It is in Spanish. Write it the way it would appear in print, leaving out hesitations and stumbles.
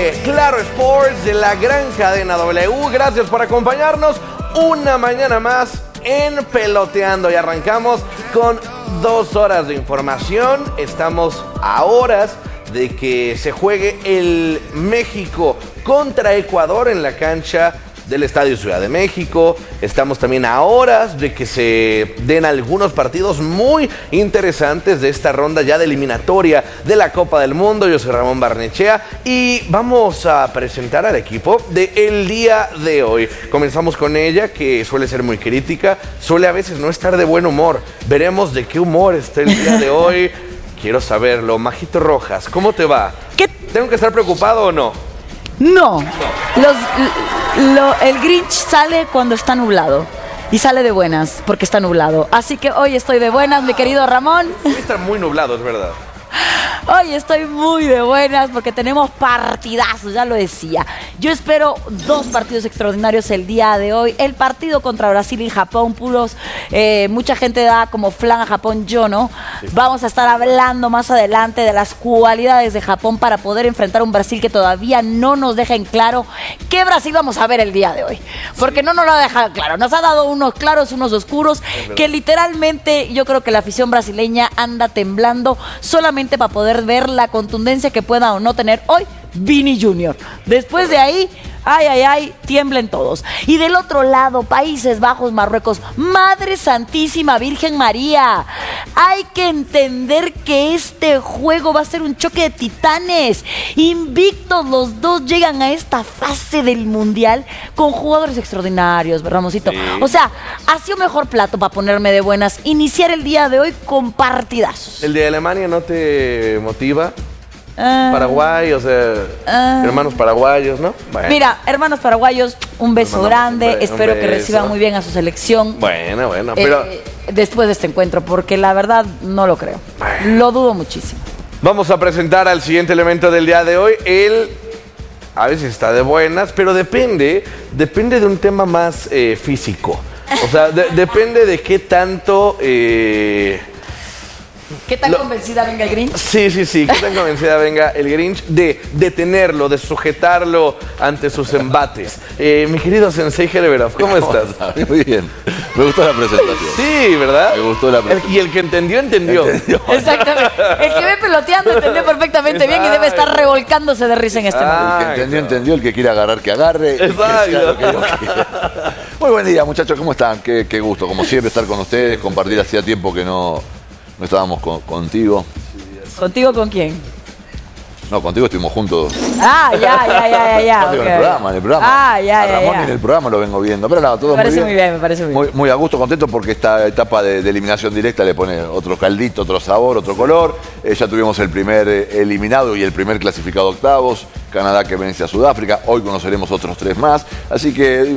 de Claro Sports, de la gran cadena W. Gracias por acompañarnos una mañana más en Peloteando. Y arrancamos con 2 horas de información. Estamos a horas de que se juegue el México contra Ecuador en la cancha del Estadio Ciudad de México. Estamos también a horas de que se den algunos partidos muy interesantes de esta ronda ya de eliminatoria de la Copa del Mundo. Yo soy Ramón Barnechea y vamos a presentar al equipo del día de hoy. Comenzamos con ella, que suele ser muy crítica, suele a veces no estar de buen humor. Veremos de qué humor está el día de hoy. Quiero saberlo. Majito Rojas, ¿cómo te va? ¿Qué? ¿Tengo que estar preocupado o no? No. El Grinch sale cuando está nublado. Y sale de buenas porque está nublado. Así que hoy estoy de buenas, mi querido Ramón. Está muy nublado, es verdad. Hoy estoy muy de buenas porque tenemos partidazos, ya lo decía. Yo espero 2 partidos extraordinarios el día de hoy. El partido contra Brasil y Japón, puros. Mucha gente da como flan a Japón, yo no. Sí. Vamos a estar hablando más adelante de las cualidades de Japón para poder enfrentar a un Brasil que todavía no nos deja en claro qué Brasil vamos a ver el día de hoy. Porque no nos lo ha dejado claro. Nos ha dado unos claros, unos oscuros, que literalmente yo creo que la afición brasileña anda temblando solamente para poder ver la contundencia que pueda o no tener hoy Vini Jr. Después de ahí, tiemblen todos. Y del otro lado, Países Bajos, Marruecos. Madre Santísima Virgen María, hay que entender que este juego va a ser un choque de titanes. Invictos los dos llegan a esta fase del Mundial con jugadores extraordinarios, Ramosito. Sí. O sea, ha sido mejor plato para ponerme de buenas iniciar el día de hoy con partidazos. ¿El de Alemania no te motiva? Paraguay, o sea, hermanos paraguayos, ¿no? Bueno. Mira, hermanos paraguayos, un beso grande. Espero que reciban muy bien a su selección. Bueno, pero después de este encuentro, porque la verdad no lo creo. Lo dudo muchísimo. Vamos a presentar al siguiente elemento del día de hoy. Él a veces está de buenas, pero depende de un tema más físico. O sea, depende de qué tanto... ¿Qué tan convencida venga el Grinch? Sí. ¿Qué tan convencida venga el Grinch de detenerlo, de sujetarlo ante sus embates? Mi querido Sensei Jereverov, ¿cómo estás? Muy bien. Me gustó la presentación. Sí, ¿verdad? Me gustó la presentación. Y el que entendió. Exactamente. El que ve peloteando entendió perfectamente bien y debe estar revolcándose de risa en este momento. El que entendió. El que quiera agarrar, que agarre. Exacto. Muy buen día, muchachos. ¿Cómo están? Qué gusto, como siempre, estar con ustedes. Compartir hacía tiempo que no estábamos contigo. ¿Contigo con quién? No, contigo estuvimos juntos. Ya. No, Okay. en el programa. A Ramón en el programa lo vengo viendo. Pero nada, todo me parece muy bien. Muy a gusto, contento porque esta etapa de eliminación directa le pone otro caldito, otro sabor, otro color. Ya tuvimos el primer eliminado y el primer clasificado octavos. Canadá que vence a Sudáfrica. Hoy conoceremos otros 3 más. Así que